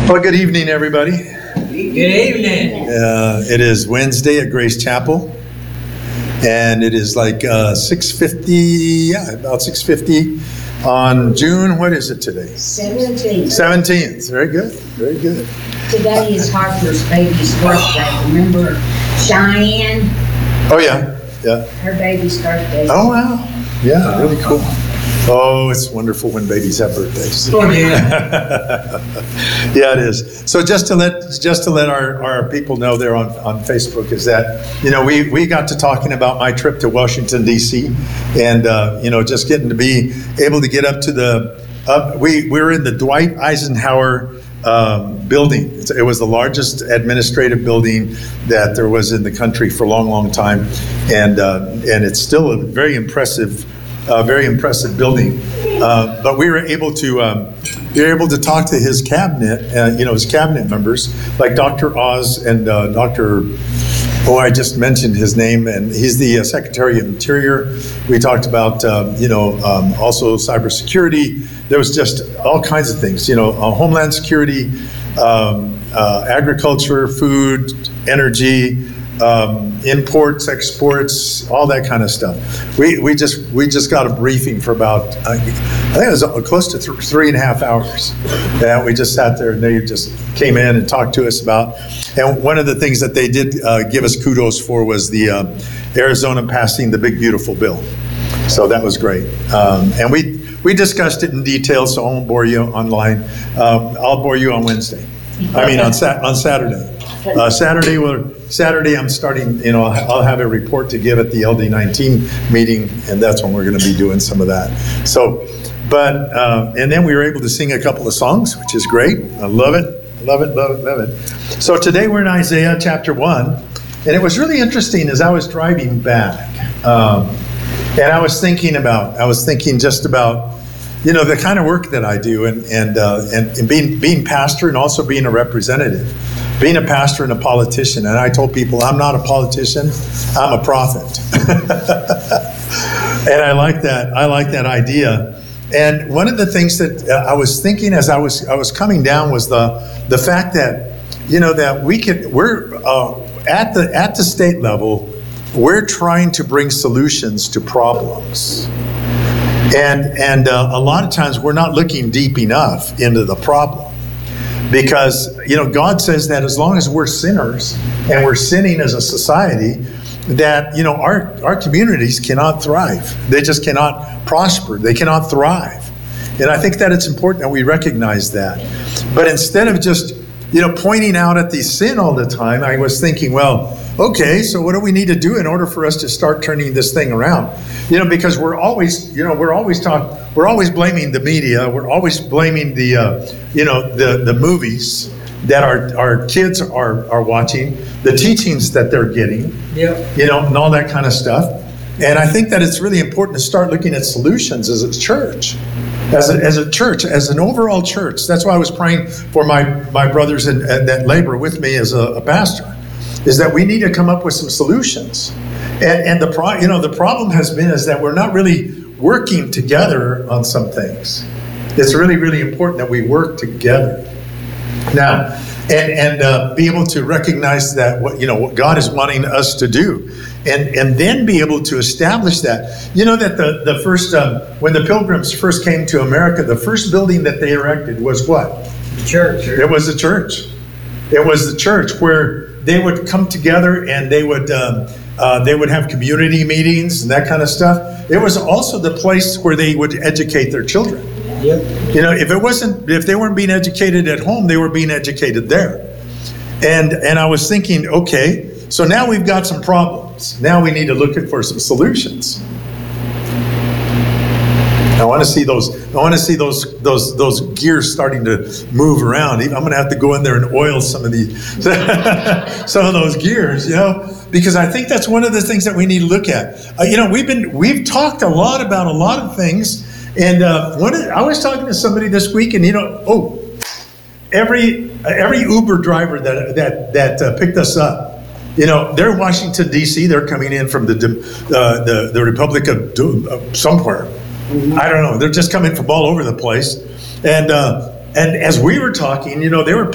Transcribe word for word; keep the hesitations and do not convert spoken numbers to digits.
Well, good evening, everybody. Good evening. Uh, it is Wednesday at Grace Chapel, and it is like uh, six fifty, yeah, about six fifty on June, what is it today? seventeenth. seventeenth. Very good, very good. Today is Harper's baby's birthday. Remember Cheyenne? Oh, yeah, yeah. Her baby's birthday. Oh, wow. Yeah, really cool. Oh, it's wonderful when babies have birthdays. Oh, yeah. Yeah, it is. So just to let just to let our, our people know there on, on Facebook is that, you know, we, we got to talking about my trip to Washington, D C, and, uh, you know, just getting to be able to get up to the, up, we, we were in the Dwight Eisenhower um, building. It was the largest administrative building that there was in the country for a long, long time, and uh, and it's still a very impressive Uh, very impressive building, uh, but we were able to um, we were able to talk to his cabinet, uh, you know, his cabinet members like Doctor Oz and uh, Doctor Oh, I just mentioned his name, and he's the uh, Secretary of Interior. We talked about um, you know um, also cybersecurity. There was just all kinds of things, you know, uh, Homeland Security, um, uh, agriculture, food, energy. Um, imports, exports, all that kind of stuff. We we just we just got a briefing for about I think it was close to th- three and a half hours. And we just sat there and they just came in and talked to us about. And one of the things that they did uh, give us kudos for was the uh, Arizona passing the big beautiful bill. So that was great. Um, and we we discussed it in detail. So I won't bore you online. Um, I'll bore you on Wednesday. I mean on Sat on Saturday. Uh, Saturday, we're, Saturday, I'm starting, you know, I'll have a report to give at the L D nineteen meeting, and that's when we're going to be doing some of that. So, but, uh, and then we were able to sing a couple of songs, which is great. I love it, love it, love it, love it. So today we're in Isaiah chapter one, and it was really interesting as I was driving back, um, and I was thinking about, I was thinking just about, you know, the kind of work that I do, and and uh, and, and being being pastor and also being a representative. Being a pastor and a politician, and I told people I'm not a politician, I'm a prophet. And I like that. I like that idea. And one of the things that uh, I was thinking as I was I was coming down was the the fact that, you know, that we could we're uh, at the at the state level, we're trying to bring solutions to problems, and and uh, a lot of times we're not looking deep enough into the problem. Because, you know, God says that as long as we're sinners and we're sinning as a society, that, you know, our, our communities cannot thrive. They just cannot prosper. They cannot thrive. And I think that it's important that we recognize that. But instead of just, you know, pointing out at the sin all the time, I was thinking, well, okay, so what do we need to do in order for us to start turning this thing around? You know, because we're always, you know, we're always talking, we're always blaming the media. We're always blaming the, uh, you know, the, the movies that our, our kids are, are watching, the teachings that they're getting, Yep. you know, and all that kind of stuff. And I think that it's really important to start looking at solutions as a church. As a, as a church, as an overall church. That's why I was praying for my, my brothers and, and that labor with me as a, a pastor, is that we need to come up with some solutions. And, and the pro, you know, the problem has been is that we're not really working together on some things. It's really, really important that we work together. Now, and, and uh, be able to recognize that what, you know, what God is wanting us to do. And and then be able to establish that. You know that the, the first, um, when the Pilgrims first came to America, the first building that they erected was what? The church. It was the church. It was the church where they would come together and they would um, uh, they would have community meetings and that kind of stuff. It was also the place where they would educate their children. Yep. You know, if it wasn't, if they weren't being educated at home, they were being educated there. And and I was thinking, okay, so now we've got some problems. Now we need to look at for some solutions. I want to see those. I want to see those those those gears starting to move around. I'm going to have to go in there and oil some of the some of those gears, you know, because I think that's one of the things that we need to look at. Uh, you know, we've been we've talked a lot about a lot of things, and uh, one of, I was talking to somebody this week, and you know, oh, every every Uber driver that that that uh, picked us up. You know, they're in Washington, D C. They're coming in from the uh, the, the Republic of uh, somewhere. Mm-hmm. I don't know. They're just coming from all over the place. And uh, and as we were talking, you know, they were